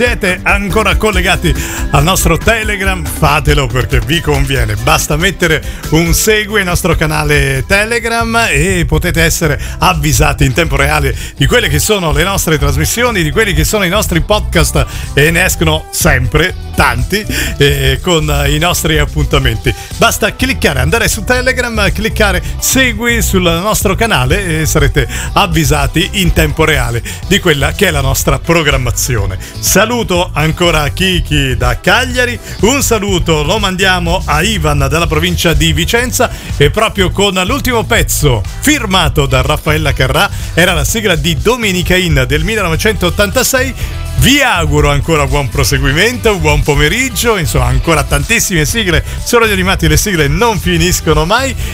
Siete ancora collegati al nostro Telegram? Fatelo perché vi conviene. Basta mettere un segui al nostro canale Telegram e potete essere avvisati in tempo reale di quelle che sono le nostre trasmissioni, di quelli che sono i nostri podcast, e ne escono sempre tanti con i nostri appuntamenti. Basta cliccare, andare su Telegram, cliccare segui sul nostro canale e sarete avvisati in tempo reale di quella che è la nostra programmazione. Saluto ancora Kiki da Cagliari, un saluto lo mandiamo a Ivan dalla provincia di Vicenza, e proprio con l'ultimo pezzo firmato da Raffaella Carrà, era la sigla di Domenica In del 1986. Vi auguro ancora buon proseguimento, buon pomeriggio, insomma ancora tantissime sigle su Radio Animati, le sigle non finiscono mai.